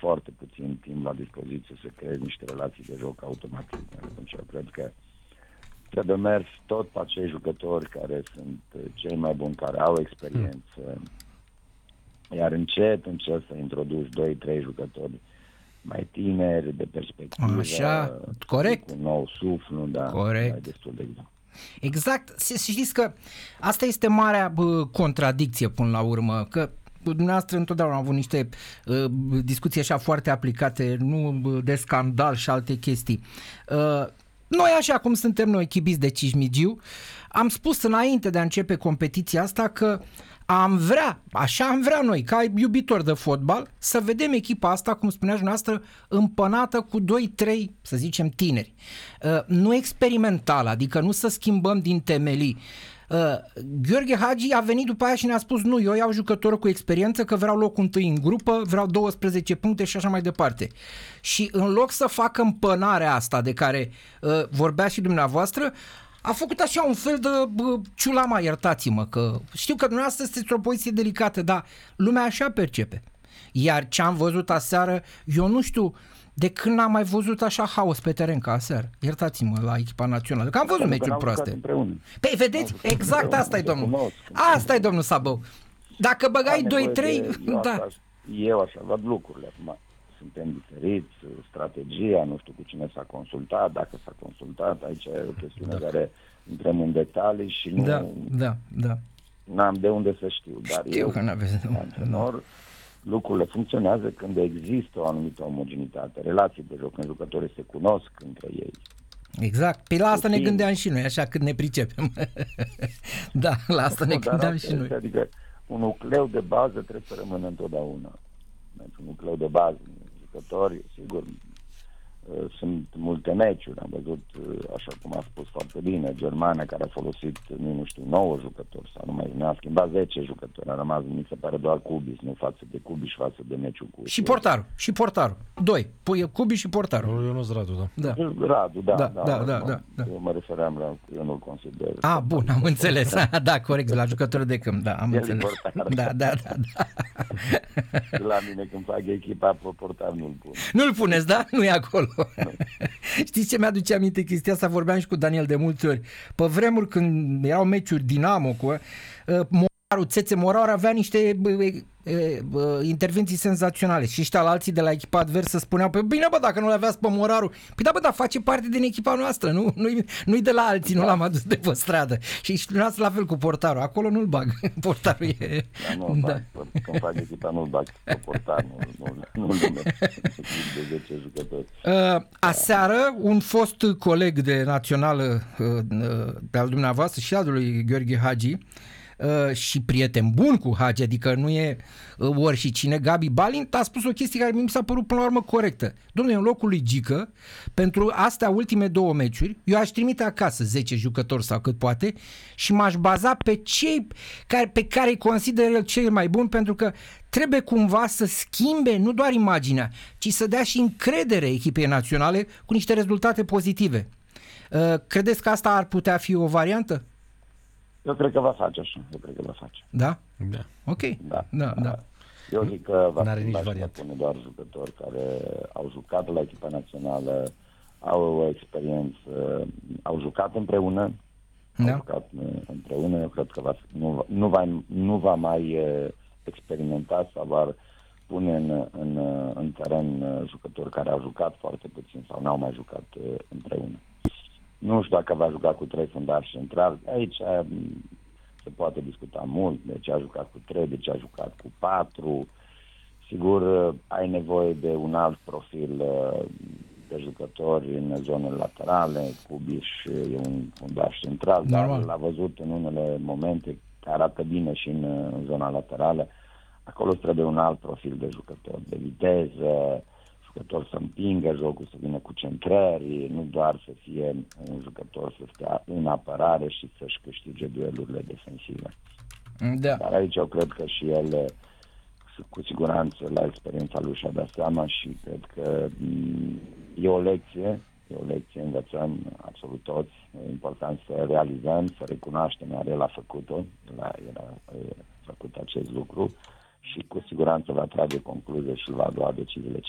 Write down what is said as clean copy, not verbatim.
foarte puțin timp la dispoziție să creezi niște relații de joc automatism. Atunci eu cred că trebuie mers tot pe acei jucători care sunt cei mai buni, care au experiență, iar încet să introduci 2-3 jucători mai tineri, de perspectivă, așa, corect, cu nou suflu, da, corect. mai destul de exact. Exact, știți că asta este marea contradicție până la urmă, că dumneavoastră întotdeauna am avut niște discuții așa foarte aplicate, nu de scandal și alte chestii. Noi, așa cum suntem noi, chibiți de Cismigiu, am spus înainte de a începe competiția asta că am vrea noi, ca iubitori de fotbal, să vedem echipa asta, cum spunea dumneavoastră, împănată cu 2-3, să zicem, tineri. Nu experimental, adică nu să schimbăm din temelii. Gheorghe Hagi a venit după aia și ne-a spus nu, eu iau jucători cu experiență că vreau locul întâi în grupă, vreau 12 puncte și așa mai departe. Și în loc să facă împănarea asta de care vorbea și dumneavoastră, a făcut așa un fel de ciulama, iertați-mă, că știu că dumneavoastră sunteți într-o poziție delicată, dar lumea așa percepe. Iar ce am văzut aseară, eu nu știu de când n-am mai văzut așa haos pe teren ca aseară. Iertați-mă, la echipa națională, că am văzut meciuri proaste. Păi vedeți, exact asta e, domnul. Asta e, domnul Sabău. Dacă băgai 2-3, da. Eu așa văd lucrurile acum. Suntem diferiți, strategia, nu știu cu cine s-a consultat, dacă s-a consultat, aici e o chestiune care intrăm în detalii și nu n-am de unde să știu. Dar știu că n-aveți antrenor, lucrurile funcționează când există o anumită omogenitate, relații de joc, când jucătorii se cunosc între ei. Exact, pe la asta ne gândeam și noi, așa când ne pricepem. Da, la asta ne gândeam și noi. Adică un nucleu de bază trebuie să rămână întotdeauna. Deci un nucleu de bază, jucători, sigur, sunt multe meciuri, am văzut, așa cum a spus foarte bine, Germania care a folosit, nu știu, 9 jucători sau nu a schimbat 10 jucători, a rămas, mi se pare, doar Cubi, nu față de Cubi și față de meciul cu... Și portarul, 2, Cubi și portarul. Ionuț Radu, da. Radu, da. Eu mă refeream la, eu nu-l consider. Bun, am înțeles, da, corect, la jucătorul de câmp, da, am înțeles. Da. La mine când fac echipa, portar nu-l pun. Nu-l puneți, da? Nu e acolo. Știți ce mi-aduce aminte chestia asta? Vorbeam și cu Daniel de multe ori. Pe vremuri când erau meciuri Dinamo cu Țețe Moraru avea niște intervenții senzaționale și ăștia la alții de la echipa adversă spuneau, păi bine bă, dacă nu le aveați pe Moraru, păi da, face parte din echipa noastră, nu-i de la alții, nu l-am adus de pe stradă. Și dumneavoastră la fel cu portarul, acolo nu-l bag, portarul e... Când fac echipa nu-l bag pe portar, nu-l de 10 jucători. Aseară, un fost coleg de națională de-al dumneavoastră și al lui Gheorghe Hagi, și prieten bun cu Hagi, adică nu e ori și cine, Gabi Balint a spus o chestie care mi s-a părut până la urmă corectă. Dom'le, în locul lui Gică, pentru astea ultime 2 meciuri, eu aș trimite acasă 10 jucători sau cât poate și m-aș baza pe cei pe care îi consider el cel mai bun, pentru că trebuie cumva să schimbe nu doar imaginea, ci să dea și încredere echipei naționale cu niște rezultate pozitive. Credeți că asta ar putea fi o variantă? Eu cred că va face așa. Da? Da. Ok. Da. Eu zic că va pune doar jucători care au jucat la echipa națională, au o experiență, au jucat împreună. Eu cred că nu va mai experimenta sau va pune în teren jucători care au jucat foarte puțin sau n-au mai jucat împreună. Nu știu dacă va juca cu 3 fundași centrali. Aici se poate discuta mult de ce a jucat cu 3, de ce a jucat cu 4. Sigur, ai nevoie de un alt profil de jucători în zonele laterale. Cubiș e un fundaș central, dar l-a văzut în unele momente că arată bine și în zona laterală. Acolo trebuie un alt profil de jucători, de viteză, jucător să împingă jocul, să vină cu centrări, nu doar să fie un jucător să stea în apărare și să-și câștige duelurile defensive. Da. Dar aici eu cred că și el, cu siguranță, la experiența lui și-a dat seama și cred că e o lecție, învățăm absolut toți, e important să realizăm, să recunoaștem, iar el a făcut-o, el a făcut acest lucru și cu siguranță va trage concluzie și va lua deciziile